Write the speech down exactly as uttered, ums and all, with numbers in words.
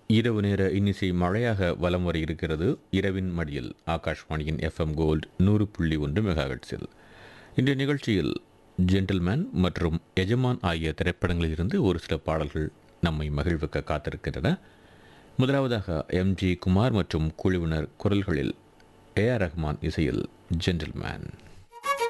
இரவு நேர இன்னிசை மழையாக வலம் வர இருக்கிறது. இரவின் மடியில் ஆகாஷ்வாணியின் எஃப்எம் கோல்டு நூறு புள்ளி ஒன்று மெகாஹெட்ஸில். இன்றைய நிகழ்ச்சியில் ஜென்டில்மேன் மற்றும் எஜமான் ஆகிய திரைப்படங்களில் இருந்து ஒரு சில பாடல்கள் நம்மை மகிழ்விக்க காத்திருக்கின்றன. முதலாவதாக எம் ஜி குமார் மற்றும் குழுவினர் குரல்களில் ஏ ஆர் ரஹ்மான் இசையில் ஜென்டில்மேன்.